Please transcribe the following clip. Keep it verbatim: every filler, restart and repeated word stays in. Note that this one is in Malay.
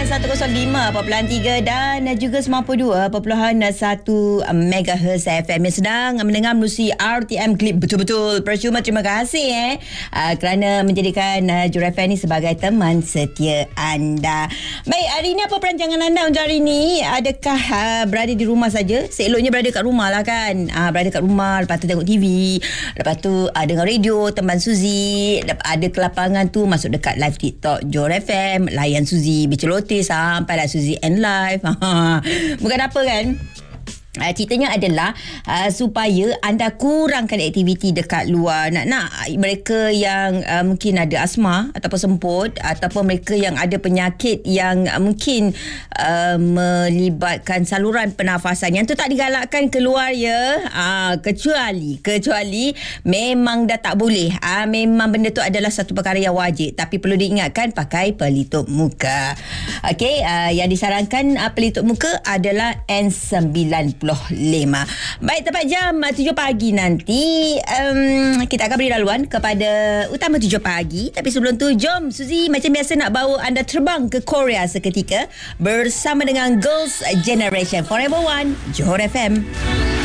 seratus lima perpuluhan tiga dan juga sembilan puluh dua perpuluhan satu megahertz F M yang sedang mendengar melalui R T M Clip. Betul-betul percuma. Terima kasih eh uh, kerana menjadikan uh, Johor F M ni sebagai teman setia anda. Baik, hari ini apa perancangan anda untuk hari ini? Adakah uh, berada di rumah saja? Seeloknya berada kat rumah lah kan. Uh, berada kat rumah, lepas tu tengok T V, lepas tu uh, dengar radio teman Suzy, ada ke lapangan tu masuk dekat live TikTok Johor F M, layan Suzy berceloteh sampailah Suzy end live. Bukan apa kan? Uh, ceritanya adalah uh, supaya anda kurangkan aktiviti dekat luar. Nak-nak mereka yang uh, mungkin ada asma ataupun semput, ataupun mereka yang ada penyakit yang uh, mungkin uh, melibatkan saluran pernafasan, yang tu tak digalakkan keluar ya. Uh, kecuali kecuali memang dah tak boleh. Uh, memang benda tu adalah satu perkara yang wajib, tapi perlu diingatkan pakai pelitup muka. Okey, uh, yang disarankan uh, pelitup muka adalah N sembilan puluh lima. Baik, tepat jam tujuh pagi nanti um, kita akan beri laluan kepada Utama tujuh pagi. Tapi sebelum tu, jom Suzy macam biasa nak bawa anda terbang ke Korea seketika bersama dengan Girls' Generation Forever One Johor F M.